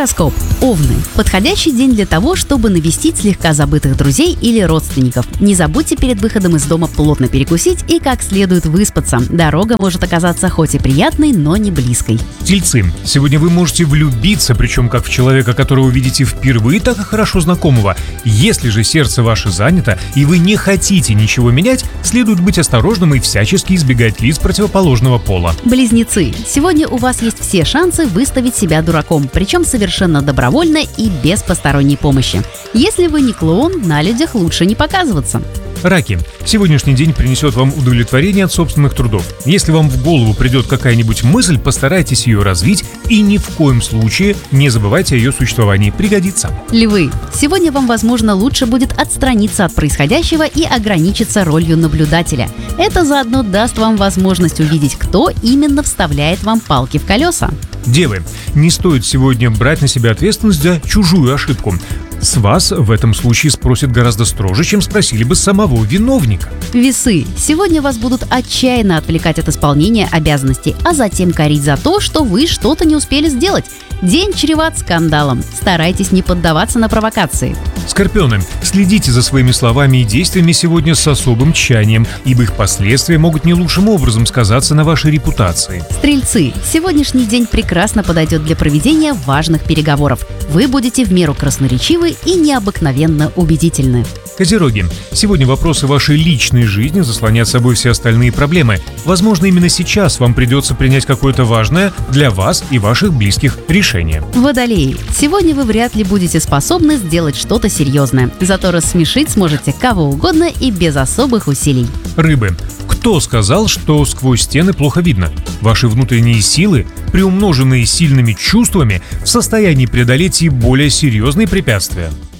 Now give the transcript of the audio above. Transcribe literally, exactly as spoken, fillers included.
Гороскоп. Овны. Подходящий день для того, чтобы навестить слегка забытых друзей или родственников. Не забудьте перед выходом из дома плотно перекусить и как следует выспаться. Дорога может оказаться хоть и приятной, но не близкой. Тельцы. Сегодня вы можете влюбиться, причем как в человека, которого видите впервые, так и хорошо знакомого. Если же сердце ваше занято и вы не хотите ничего менять, следует быть осторожным и всячески избегать лиц противоположного пола. Близнецы. Сегодня у вас есть все шансы выставить себя дураком, причем совершенно добровольно и без посторонней помощи. Если вы не клоун, на людях лучше не показываться. Раки. Сегодняшний день принесет вам удовлетворение от собственных трудов. Если вам в голову придет какая-нибудь мысль, постарайтесь ее развить и ни в коем случае не забывайте о ее существовании. Пригодится. Львы. Сегодня вам, возможно, лучше будет отстраниться от происходящего и ограничиться ролью наблюдателя. Это заодно даст вам возможность увидеть, кто именно вставляет вам палки в колеса. Девы. Не стоит сегодня брать на себя ответственность за чужую ошибку. С вас в этом случае спросят гораздо строже, чем спросили бы самого виновника. Весы. Сегодня вас будут отчаянно отвлекать от исполнения обязанностей, а затем корить за то, что вы что-то не успели сделать. День чреват скандалом. Старайтесь не поддаваться на провокации. Скорпионы. Следите за своими словами и действиями сегодня с особым тщанием, ибо их последствия могут не лучшим образом сказаться на вашей репутации. Стрельцы. Сегодняшний день прекрасно подойдет для проведения важных переговоров. Вы будете в меру красноречивы и необыкновенно убедительны. Козероги. Сегодня вопросы вашей личной жизни заслонят собой все остальные проблемы. Возможно, именно сейчас вам придется принять какое-то важное для вас и ваших близких решение. Водолеи. Сегодня вы вряд ли будете способны сделать что-то серьезное. Зато рассмешить сможете кого угодно и без особых усилий. Рыбы. Кто сказал, что сквозь стены плохо видно? Ваши внутренние силы, приумноженные сильными чувствами, в состоянии преодолеть и более серьезные препятствия.